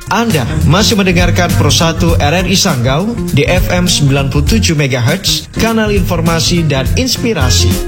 Anda masih mendengarkan Pro 1 RRI Sanggau di FM 97 MHz, kanal informasi dan inspirasi.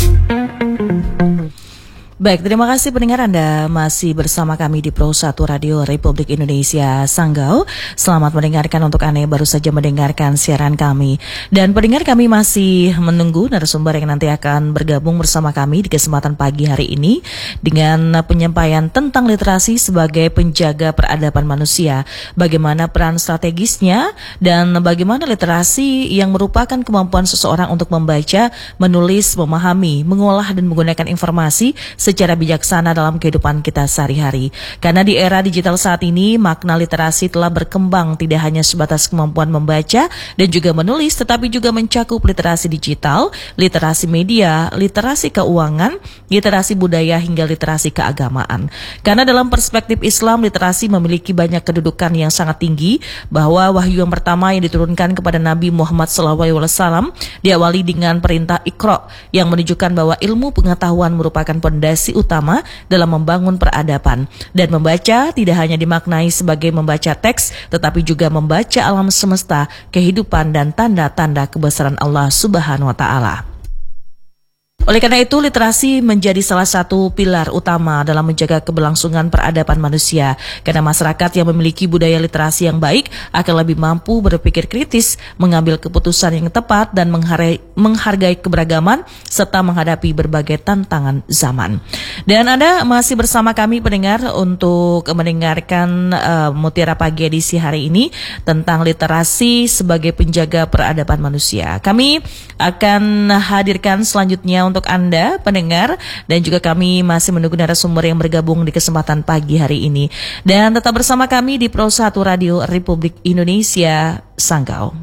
Baik, terima kasih pendengar, Anda masih bersama kami di Pro 1 Radio Republik Indonesia Sanggau. Selamat mendengarkan untuk Anda yang baru saja mendengarkan siaran kami. Dan pendengar, kami masih menunggu narasumber yang nanti akan bergabung bersama kami di kesempatan pagi hari ini dengan penyampaian tentang literasi sebagai penjaga peradaban manusia. Bagaimana peran strategisnya dan bagaimana literasi yang merupakan kemampuan seseorang untuk membaca, menulis, memahami, mengolah dan menggunakan informasi secara bijaksana dalam kehidupan kita sehari-hari. Karena di era digital saat ini, makna literasi telah berkembang tidak hanya sebatas kemampuan membaca dan juga menulis, tetapi juga mencakup literasi digital, literasi media, literasi keuangan, literasi budaya hingga literasi keagamaan. Karena dalam perspektif Islam, literasi memiliki banyak kedudukan yang sangat tinggi, bahwa wahyu yang pertama yang diturunkan kepada Nabi Muhammad SAW diawali dengan perintah Iqra yang menunjukkan bahwa ilmu pengetahuan merupakan pondasi utama dalam membangun peradaban. Dan membaca tidak hanya dimaknai sebagai membaca teks, tetapi juga membaca alam semesta, kehidupan dan tanda-tanda kebesaran Allah Subhanahu wa Ta'ala. Oleh karena itu, literasi menjadi salah satu pilar utama dalam menjaga keberlangsungan peradaban manusia. Karena masyarakat yang memiliki budaya literasi yang baik akan lebih mampu berpikir kritis, mengambil keputusan yang tepat, dan menghargai keberagaman serta menghadapi berbagai tantangan zaman. Dan Anda masih bersama kami pendengar untuk mendengarkan Mutiara Pagi edisi hari ini tentang literasi sebagai penjaga peradaban manusia. Kami akan hadirkan selanjutnya untuk Anda pendengar, dan juga kami masih menunggu narasumber yang bergabung di kesempatan pagi hari ini. Dan tetap bersama kami di Pro 1 Radio Republik Indonesia Sanggau.